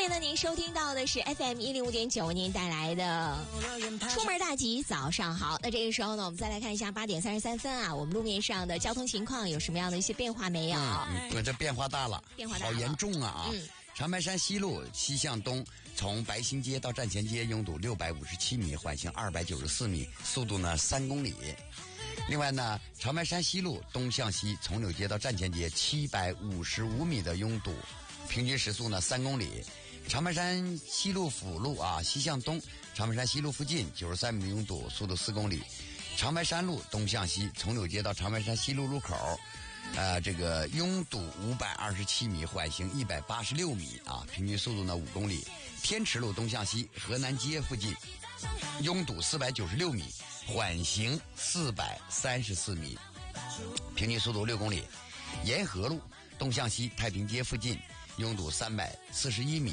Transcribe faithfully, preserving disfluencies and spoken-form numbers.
里呢，您收听到的是 F M 一零五点九为您带来的出门大吉，早上好。那这个时候呢，我们再来看一下八点三十三分啊，我们路面上的交通情况有什么样的一些变化没有？ 嗯，对，这变化大了， 变化大了， 好严重啊！ 嗯， 长白山西路西向东，从白兴街到站前街拥堵六百五十七米，缓行二百九十四米，速度呢三公里。另外呢，长白山西路东向西，从柳街到站前街七百五十五米的拥堵，平均时速呢三公里。长白山西路辅路啊，西向东，长白山西路附近九十三米拥堵，速度四公里。长白山路东向西，从柳街到长白山西路路口，呃，这个拥堵五百二十七米，缓行一百八十六米啊，平均速度呢五公里。天池路东向西，河南街附近拥堵四百九十六米，缓行四百三十四米，平均速度六公里。沿河路东向西，太平街附近拥堵三百四十一米。